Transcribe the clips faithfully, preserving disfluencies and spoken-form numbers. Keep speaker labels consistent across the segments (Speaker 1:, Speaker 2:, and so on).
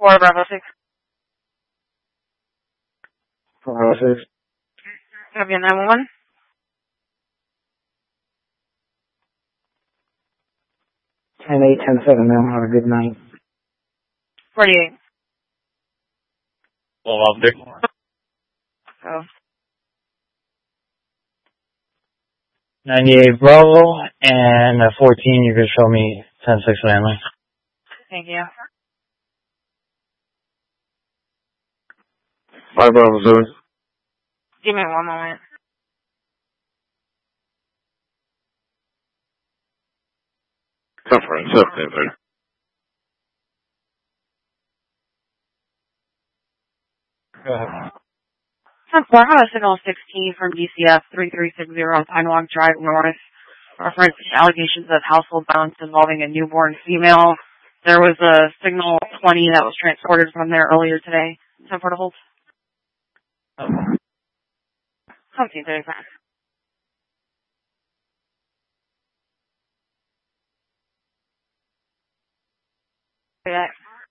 Speaker 1: four, Bravo six.
Speaker 2: Bravo six.
Speaker 1: Have you nine one one?
Speaker 2: ten eight, ten seven, ma'am. Have a good night.
Speaker 1: forty-eight.
Speaker 3: Well, officer.
Speaker 1: Oh.
Speaker 3: ninety-eight Bravo, and uh, fourteen, you can show me ten six landline.
Speaker 1: Thank you.
Speaker 4: five Bravo seven.
Speaker 1: Give me one moment.
Speaker 4: ten four nine seven, ten thirty.
Speaker 3: Go ahead.
Speaker 1: ten four, I have a signal sixteen from D C F three three six zero on Pinewalk Drive North. Reference to allegations of household violence involving a newborn female. There was a signal twenty that was transported from there earlier today. ten four to hold. Something thirty-five. Yeah.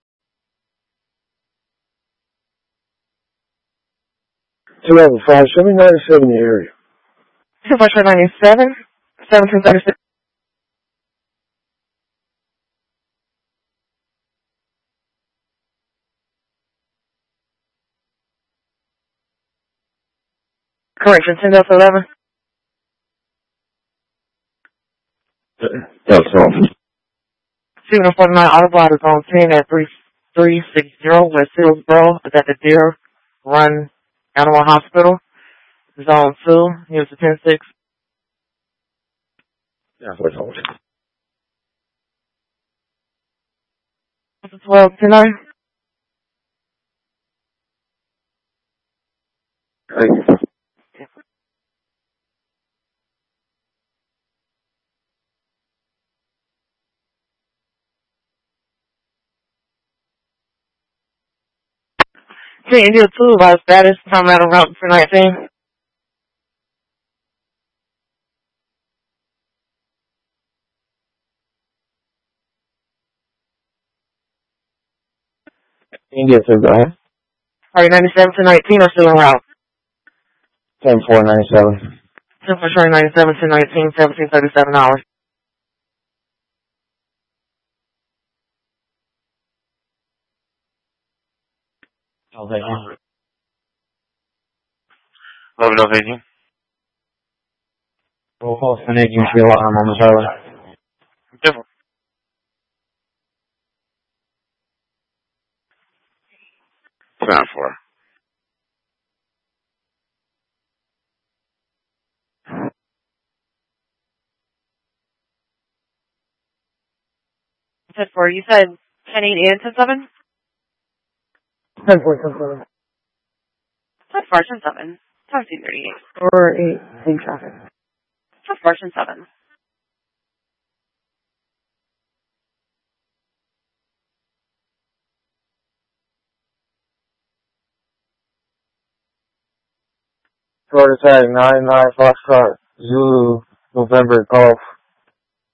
Speaker 2: two oh five, seven ninety-seven in the area.
Speaker 1: two five ninety-seven, seventeen thirty-six. Correction, ten Delta eleven.
Speaker 4: That's all.
Speaker 1: Signal forty-nine Autobot is on ten at three three six zero West Hillsboro. Is at the Deer Run Animal Hospital. Zone two. Here's the ten six.
Speaker 4: Yeah, what's all?
Speaker 1: twelve ten nine.
Speaker 4: Thank you.
Speaker 1: Okay, India two about status. Time out of route for nineteen.
Speaker 2: India two, go ahead.
Speaker 1: Are you ninety-seven to nineteen or still en route?
Speaker 2: ten four ninety-seven.
Speaker 1: ten for sure, ninety-seven to nineteen, seventeen thirty-seven hours.
Speaker 3: I'll take one.
Speaker 4: eleven oh eighteen.
Speaker 3: Roll call Senate, you should be alarm on the highway.
Speaker 4: Different. ten four.
Speaker 1: ten four, you said ten eight and ten seven?
Speaker 2: ten four, ten seven.
Speaker 1: ten four, ten seven. seventeen thirty-eight.
Speaker 2: four eight, in traffic.
Speaker 1: ten four, ten seven.
Speaker 2: Florida tag nine nine Foxtrot Zulu November Golf